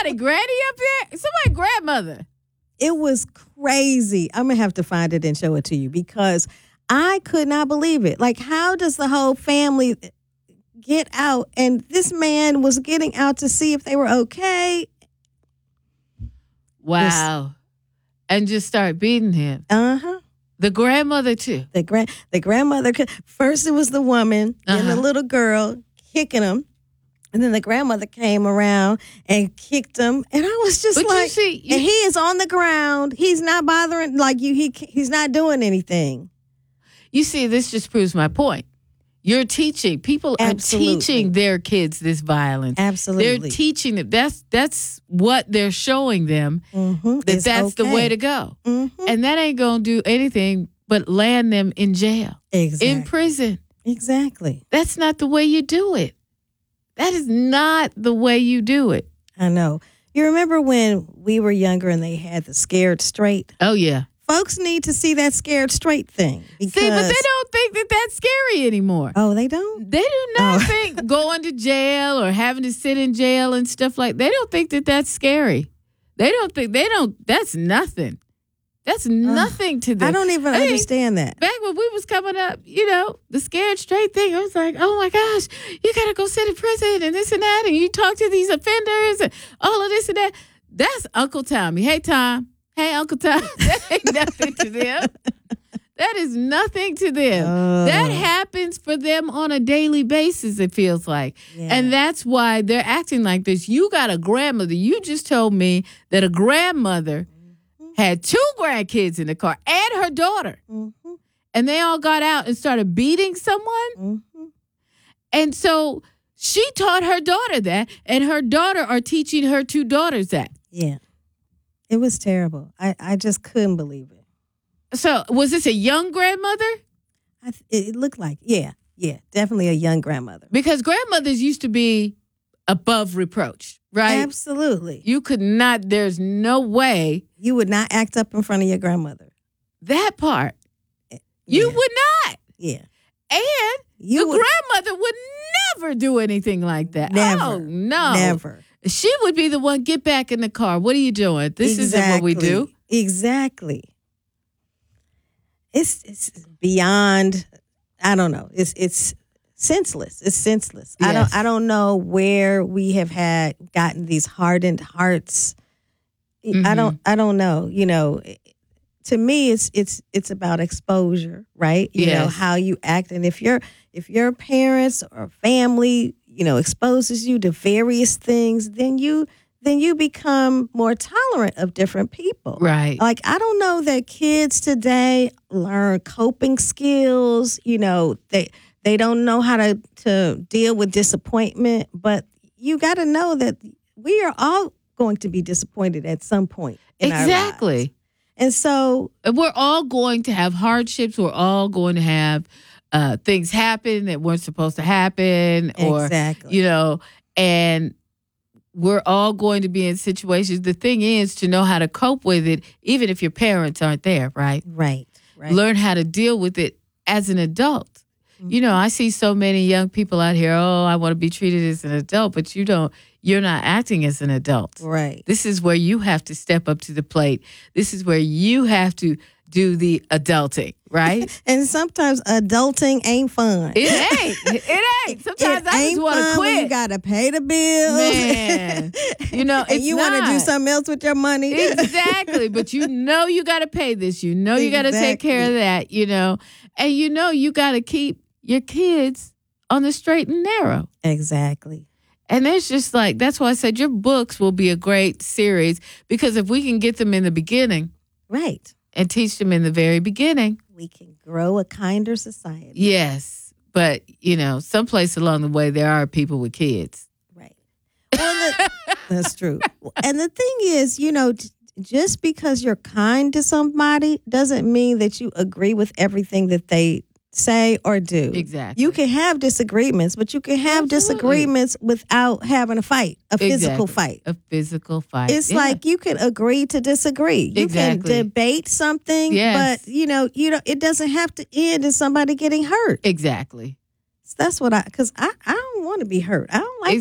somebody granny up there? Somebody grandmother. It was crazy. I'm going to have to find it and show it to you because I could not believe it. Like, how does the whole family get out? And this man was getting out to see if they were okay. Wow. And just start beating him. Uh-huh. The grandmother, too. The grandmother. First, it was the woman, then the little girl kicking him. And then the grandmother came around and kicked him. And I was just and he is on the ground. He's not bothering, like you. He's not doing anything. You see, this just proves my point. You're teaching. People are teaching their kids this violence. Absolutely. They're teaching it. That's what they're showing them, that's the way to go. Mm-hmm. And that ain't going to do anything but land them in jail. Exactly. In prison. Exactly. That's not the way you do it. That is not the way you do it. I know. You remember when we were younger and they had the Scared Straight? Oh, yeah. Folks need to see that Scared Straight thing. See, but they don't think that that's scary anymore. Oh, they don't? They do not think going to jail or having to sit in jail and stuff like that. They don't think that that's scary. That's nothing. That's nothing to them. I don't even understand that. Back when we was coming up, the Scared Straight thing, I was like, oh my gosh, you got to go sit in prison and this and that, and you talk to these offenders and all of this and that. That's Uncle Tommy. Hey, Tom. Hey, Uncle Tom. That ain't nothing to them. That is nothing to them. That happens for them on a daily basis, it feels like. Yeah. And that's why they're acting like this. You got a grandmother. You just told me that a grandmother had 2 grandkids in the car and her daughter. Mm-hmm. And they all got out and started beating someone. Mm-hmm. And so she taught her daughter that, and her daughter are teaching her 2 daughters that. Yeah. It was terrible. I just couldn't believe it. So was this a young grandmother? It looked like, yeah, definitely a young grandmother. Because grandmothers used to be above reproach, right? Absolutely. You could not, there's no way. You would not act up in front of your grandmother. That part. You would not. Yeah. And the grandmother would never do anything like that. Never. Oh, no. Never. She would be the one, get back in the car. What are you doing? This isn't what we do. Exactly. It's beyond, I don't know. It's senseless. It's senseless. Yes. I don't know where we have gotten these hardened hearts. Mm-hmm. I don't know. To me, it's about exposure, right? You know how you act, and if your parents or family, exposes you to various things, then you become more tolerant of different people. Right. Like, I don't know that kids today learn coping skills. They don't know how to deal with disappointment, but you got to know that we are all going to be disappointed at some point in our lives. And so we're all going to have hardships. We're all going to have things happen that weren't supposed to happen. Exactly. And we're all going to be in situations. The thing is to know how to cope with it, even if your parents aren't there, right? Right. Learn how to deal with it as an adult. Mm-hmm. I see so many young people out here, I want to be treated as an adult, but you're not acting as an adult. Right. This is where you have to step up to the plate. This is where you have to do the adulting, right? And sometimes adulting ain't fun. It ain't. Sometimes I just want to quit. You got to pay the bills. Man. And you want to do something else with your money. Exactly. But you got to pay this. You got to take care of that, And you got to keep your kids on the straight and narrow. Exactly. And it's just like, that's why I said your books will be a great series, because if we can get them in the beginning. Right. And teach them in the very beginning, we can grow a kinder society. Yes. But, someplace along the way, there are people with kids. Right. Well, that's true. And the thing is, just because you're kind to somebody doesn't mean that you agree with everything that they say or do. Exactly. You can have disagreements, but you can have disagreements without having a fight, a physical fight. A physical fight. It's like you can agree to disagree. You can debate something, but it doesn't have to end in somebody getting hurt. Exactly. So that's what because I don't want to be hurt. I don't like